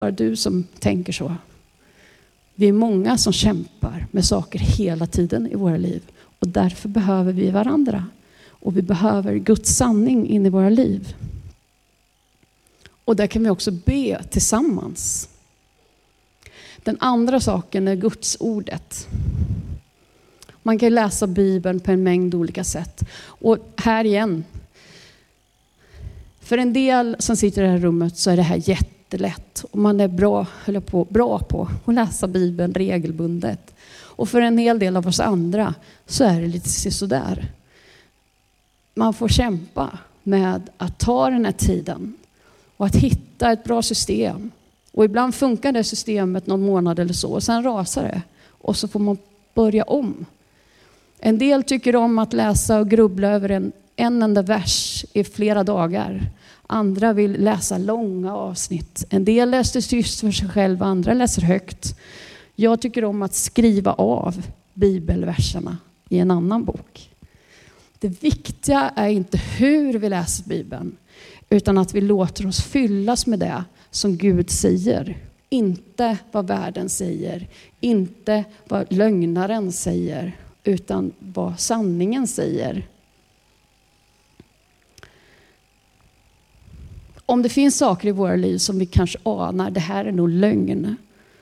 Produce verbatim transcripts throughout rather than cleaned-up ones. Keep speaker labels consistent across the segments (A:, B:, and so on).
A: bara du som tänker så. Vi är många som kämpar med saker hela tiden i våra liv. Och därför behöver vi varandra. Och vi behöver Guds sanning in i våra liv. Och där kan vi också be tillsammans. Den andra saken är Guds ordet. Man kan läsa Bibeln på en mängd olika sätt. Och här igen. För en del som sitter i det här rummet så är det här jättelätt. Och man är bra, höll jag på, bra på att läsa Bibeln regelbundet. Och för en hel del av oss andra så är det lite sådär. Man får kämpa med att ta den här tiden. Och att hitta ett bra system. Och ibland funkar det systemet någon månad eller så. Och sen rasar det. Och så får man börja om. En del tycker om att läsa och grubbla över en, en enda vers i flera dagar. Andra vill läsa långa avsnitt. En del läser tyst för sig själv, andra läser högt. Jag tycker om att skriva av bibelverserna i en annan bok. Det viktiga är inte hur vi läser Bibeln, utan att vi låter oss fyllas med det som Gud säger. Inte vad världen säger, inte vad lögnaren säger, utan vad sanningen säger. Om det finns saker i våra liv som vi kanske anar, det här är nog lögn.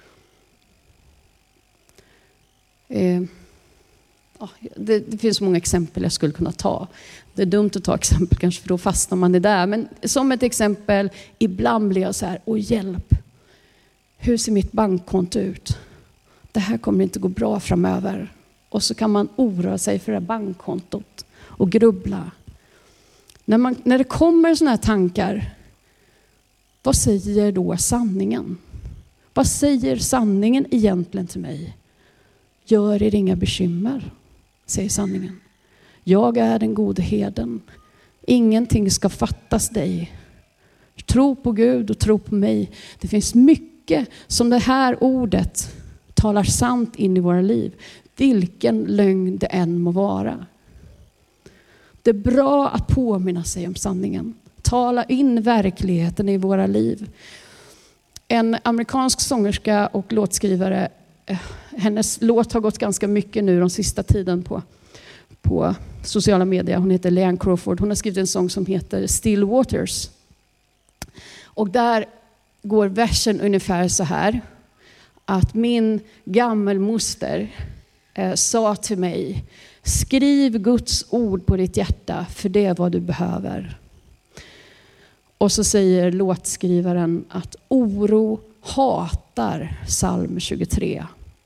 A: Eh, ja, det, det finns så många exempel jag skulle kunna ta. Det är dumt att ta exempel kanske, för då fastnar man i det. Men som ett exempel, ibland blir jag så här, åh hjälp. Hur ser mitt bankkonto ut? Det här kommer inte gå bra framöver. Och så kan man oroa sig för det här bankkontot och grubbla. När, man, när det kommer såna här tankar, vad säger då sanningen? Vad säger sanningen egentligen till mig? Gör er inga bekymmer, säger sanningen. Jag är den gode herden. Ingenting ska fattas dig. Tro på Gud och tro på mig. Det finns mycket som det här ordet talar sant in i våra liv. Vilken lögn det än må vara. Det är bra att påminna sig om sanningen. Tala in verkligheten i våra liv. En amerikansk sångerska och låtskrivare, hennes låt har gått ganska mycket nu de sista tiden på, på sociala medier. Hon heter Leanne Crawford. Hon har skrivit en sång som heter Still Waters. Och där går versen ungefär så här. Att min gammelmoster eh, sa till mig, skriv Guds ord på ditt hjärta, för det är vad du behöver. Och så säger låtskrivaren att oro hatar psalm tjugotre.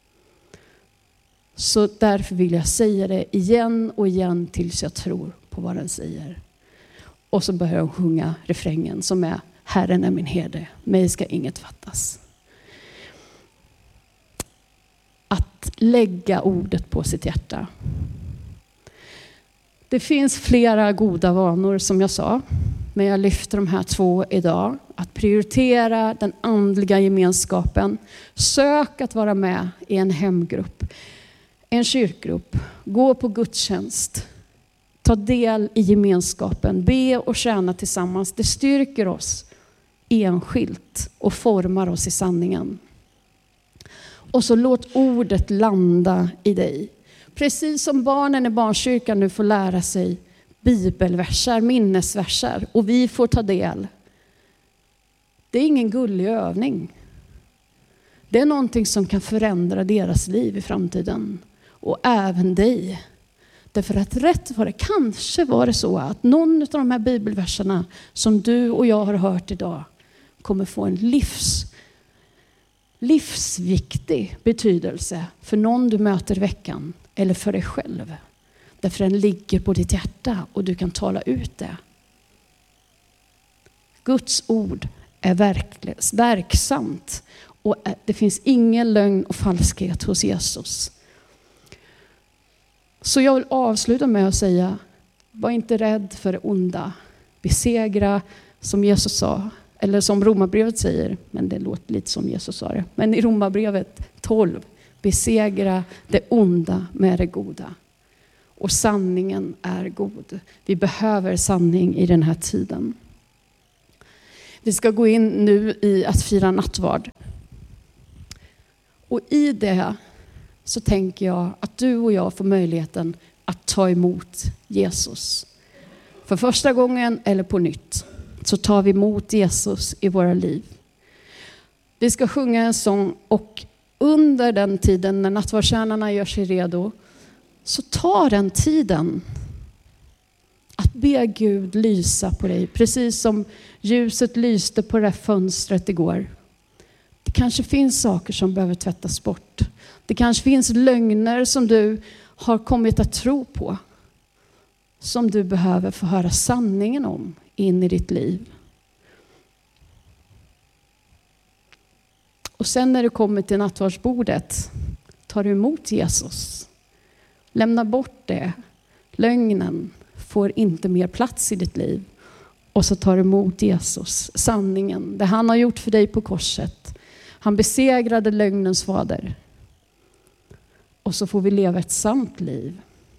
A: Så därför vill jag säga det igen och igen tills jag tror på vad den säger. Och så börjar hon sjunga refrängen som är, Herren är min herde, mig ska inget fattas. Att lägga ordet på sitt hjärta. Det finns flera goda vanor som jag sa. Men jag lyfter de här två idag. Att prioritera den andliga gemenskapen. Sök att vara med i en hemgrupp. En kyrkgrupp. Gå på gudstjänst. Ta del i gemenskapen. Be och tjäna tillsammans. Det styrker oss enskilt och formar oss i sanningen. Och så låt ordet landa i dig. Precis som barnen i barnkyrkan nu får lära sig bibelversar, minnesversar. Och vi får ta del. Det är ingen gullig övning. Det är någonting som kan förändra deras liv i framtiden. Och även dig. Därför att rätt var det, kanske var det så att någon av de här bibelverserna som du och jag har hört idag kommer få en livs, livsviktig betydelse för någon du möter i veckan eller för dig själv. Därför den ligger på ditt hjärta och du kan tala ut det. Guds ord är verkligt, verksamt och det finns ingen lögn och falskhet hos Jesus. Så jag vill avsluta med att säga, var inte rädd för det onda. Besegra som Jesus sa, eller som Romarbrevet säger, men det låter lite som Jesus sa det. Men i Romarbrevet tolv, besegra det onda med det goda. Och sanningen är god. Vi behöver sanning i den här tiden. Vi ska gå in nu i att fira nattvard. Och i det så tänker jag att du och jag får möjligheten att ta emot Jesus. För första gången eller på nytt så tar vi emot Jesus i våra liv. Vi ska sjunga en sång, och under den tiden när nattvardstjärnorna gör sig redo så tar den tiden att be Gud lysa på dig. Precis som ljuset lyste på det fönstret igår. Det kanske finns saker som behöver tvättas bort. Det kanske finns lögner som du har kommit att tro på. Som du behöver få höra sanningen om in i ditt liv. Och sen när du kommer till nattvardsbordet tar du emot Jesus. Lämna bort det. Lögnen får inte mer plats i ditt liv. Och så tar du emot Jesus, sanningen. Det han har gjort för dig på korset. Han besegrade lögnens fader. Och så får vi leva ett sant liv.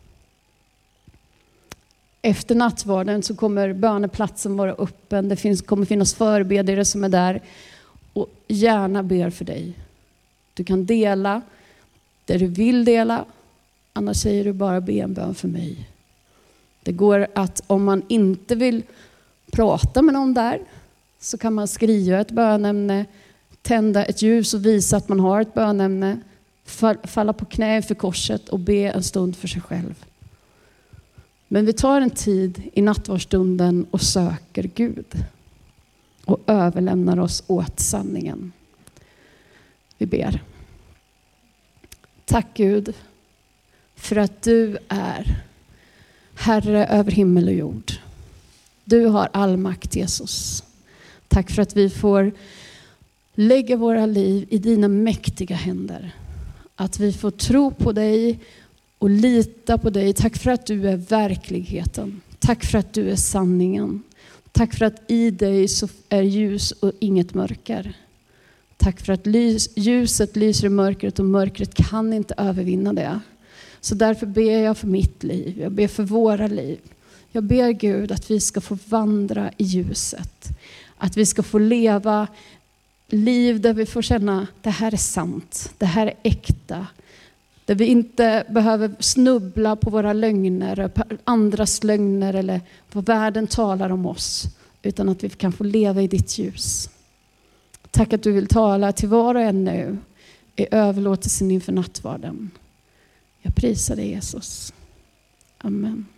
A: Efter nattvarden så kommer böneplatsen vara öppen. Det finns, kommer finnas förebedjare som är där och gärna ber för dig. Du kan dela det du vill dela. Annars säger du bara be en bön för mig. Det går att, om man inte vill prata med någon där, så kan man skriva ett bönämne, tända ett ljus och visa att man har ett bönämne, falla på knä för korset och be en stund för sig själv. Men vi tar en tid i nattvardsstunden och söker Gud och överlämnar oss åt sanningen. Vi ber. Tack Gud för att du är Herre över himmel och jord. Du har all makt, Jesus. Tack för att vi får lägga våra liv i dina mäktiga händer. Att vi får tro på dig och lita på dig. Tack för att du är verkligheten. Tack för att du är sanningen. Tack för att i dig så är ljus och inget mörker. Tack för att lys, ljuset lyser i mörkret och mörkret kan inte övervinna det. Så därför ber jag för mitt liv. Jag ber för våra liv. Jag ber Gud att vi ska få vandra i ljuset. Att vi ska få leva liv där vi får känna att det här är sant. Det här är äkta. Där vi inte behöver snubbla på våra lögner, på andras lögner eller vad världen talar om oss. Utan att vi kan få leva i ditt ljus. Tack att du vill tala till var och en nu i överlåtelsen inför nattvarden. Jag prisar dig Jesus. Amen.